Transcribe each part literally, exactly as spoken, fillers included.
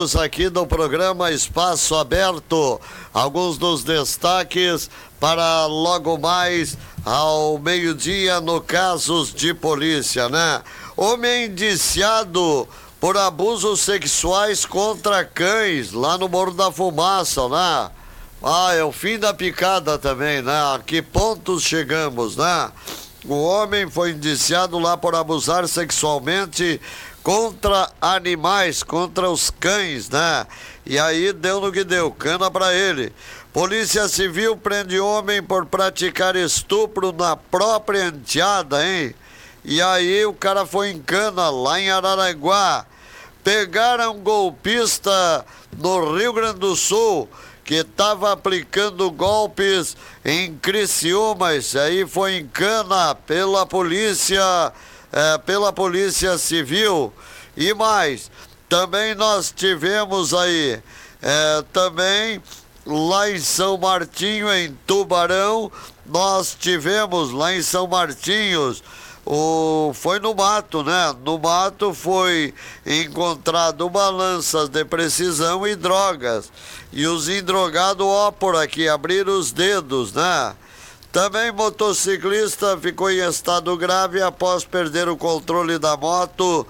Aqui no programa Espaço Aberto, alguns dos destaques para logo mais ao meio-dia no Casos de Polícia, né? Homem indiciado por abusos sexuais contra cães lá no Morro da Fumaça, né? Ah, é o fim da picada também, né? A que pontos chegamos, né? O homem foi indiciado lá por abusar sexualmente contra animais, contra os cães, né? E aí deu no que deu, cana pra ele. Polícia Civil prende homem por praticar estupro na própria enteada, hein? E aí o cara foi em cana lá em Araranguá. Pegaram um golpista no Rio Grande do Sul que estava aplicando golpes em Criciúma. Isso aí foi em cana pela polícia É, pela Polícia Civil. E mais, também nós tivemos aí, é, também lá em São Martinho, em Tubarão, nós tivemos lá em São Martinhos, o, foi no mato, né? No mato foi encontrado balanças de precisão e drogas. E os indrogados, ó, por aqui, abriram os dedos, né? Também motociclista ficou em estado grave após perder o controle da moto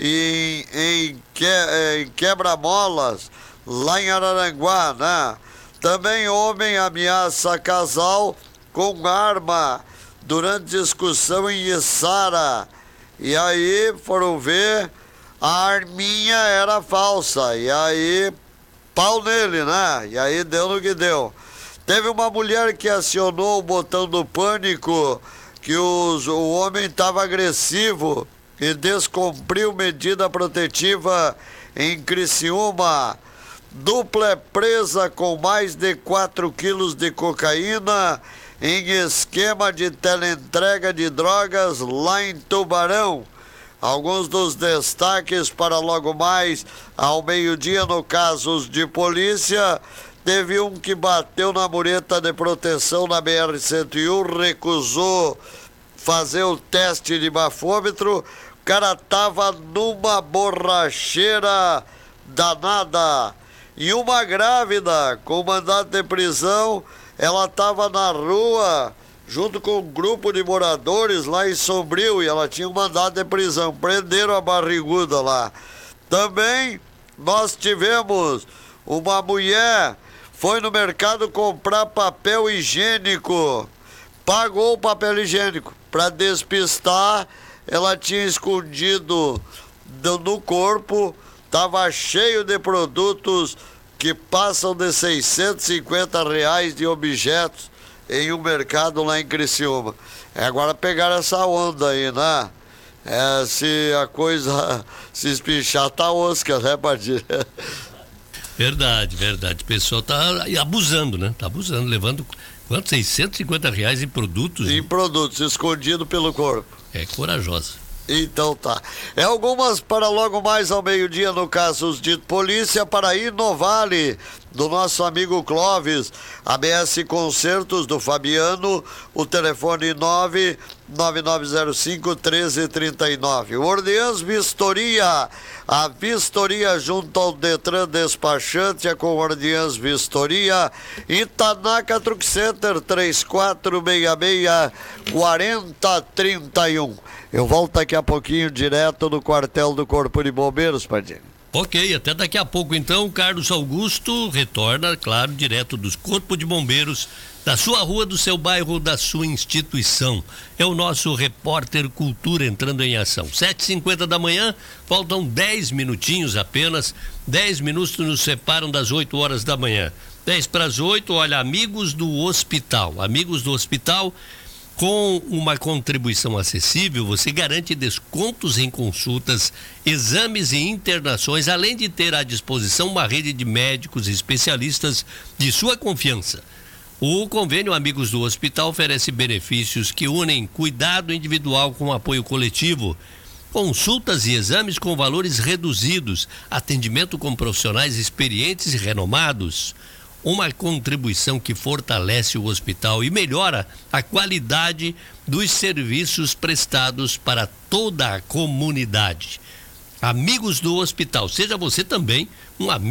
em, em, que, em quebra-molas, lá em Araranguá, né? Também homem ameaça casal com arma durante discussão em Içara. E aí foram ver, a arminha era falsa. E aí, pau nele, né? E aí deu no que deu. Teve uma mulher que acionou o botão do pânico, que os, o homem estava agressivo e descumpriu medida protetiva em Criciúma. Dupla é presa com mais de quatro quilos de cocaína em esquema de teleentrega de drogas lá em Tubarão. Alguns dos destaques para logo mais ao meio-dia no Casos de Polícia. Teve um que bateu na mureta de proteção na B R cento e um, recusou fazer o teste de bafômetro. O cara tava numa borracheira danada. E uma grávida com mandado de prisão, ela tava na rua junto com um grupo de moradores lá em Sombrio e ela tinha um mandado de prisão. Prenderam a barriguda lá. Também nós tivemos uma mulher foi no mercado comprar papel higiênico, pagou o papel higiênico. Para despistar, ela tinha escondido no corpo, estava cheio de produtos que passam de seiscentos e cinquenta reais de objetos em um mercado lá em Criciúma. É, agora pegaram essa onda aí, né? É, se a coisa se espichar, tá osca, né, Padilha? Verdade, verdade. O pessoal tá abusando, né? Tá abusando, levando quanto? seiscentos e cinquenta reais em produtos? Em né? produtos, escondido pelo corpo. É corajosa. Então tá. É algumas para logo mais ao meio-dia no Casos de Polícia para Inovale, do nosso amigo Clóvis. A B S Concertos do Fabiano, o telefone nove nove nove zero cinco um três três nove. Orleans Vistoria, a vistoria junto ao Detran Despachante é com Orleans Vistoria. Itanaka Truck Center três quatro seis seis quatro zero três um. Eu volto daqui a pouquinho direto no quartel do Corpo de Bombeiros, Padinho. Ok, até daqui a pouco então. Carlos Augusto retorna, claro, direto dos Corpo de Bombeiros, da sua rua, do seu bairro, da sua instituição. É o nosso repórter Cultura entrando em ação. sete e cinquenta da manhã, faltam dez minutinhos apenas. dez minutos nos separam das oito horas da manhã. dez para as oito, olha, amigos do hospital. Amigos do hospital. Com uma contribuição acessível, você garante descontos em consultas, exames e internações, além de ter à disposição uma rede de médicos e especialistas de sua confiança. O convênio Amigos do Hospital oferece benefícios que unem cuidado individual com apoio coletivo, consultas e exames com valores reduzidos, atendimento com profissionais experientes e renomados. Uma contribuição que fortalece o hospital e melhora a qualidade dos serviços prestados para toda a comunidade. Amigos do Hospital, seja você também um amigo.